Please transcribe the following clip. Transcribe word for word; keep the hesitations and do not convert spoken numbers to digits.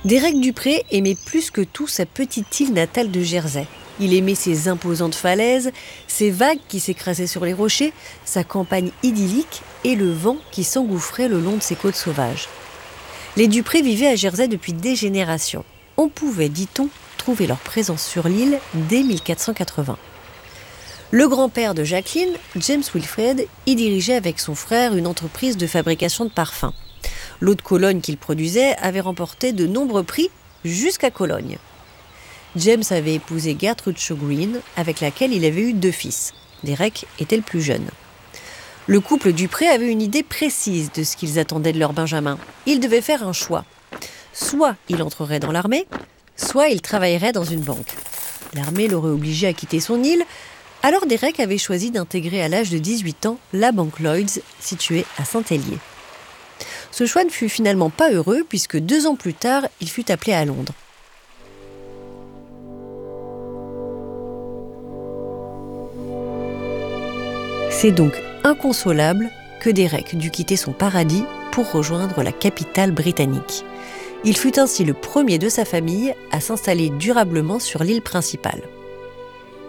Derek Dupré aimait plus que tout sa petite île natale de Jersey. Il aimait ses imposantes falaises, ses vagues qui s'écrasaient sur les rochers, sa campagne idyllique et le vent qui s'engouffrait le long de ses côtes sauvages. Les Dupré vivaient à Jersey depuis des générations. On pouvait, dit-on, trouver leur présence sur l'île dès mille quatre cent quatre-vingts. Le grand-père de Jacqueline, James Wilfred, y dirigeait avec son frère une entreprise de fabrication de parfums. L'eau de Cologne qu'il produisait avait remporté de nombreux prix jusqu'à Cologne. James avait épousé Gertrude Shaw Green, avec laquelle il avait eu deux fils. Derek était le plus jeune. Le couple Dupré avait une idée précise de ce qu'ils attendaient de leur Benjamin. Ils devaient faire un choix. Soit il entrerait dans l'armée, soit il travaillerait dans une banque. L'armée l'aurait obligé à quitter son île, alors Derek avait choisi d'intégrer à l'âge de dix-huit ans la banque Lloyds, située à Saint-Hélier. Ce choix ne fut finalement pas heureux, puisque deux ans plus tard, il fut appelé à Londres. C'est donc inconsolable que Derek dut quitter son paradis pour rejoindre la capitale britannique. Il fut ainsi le premier de sa famille à s'installer durablement sur l'île principale.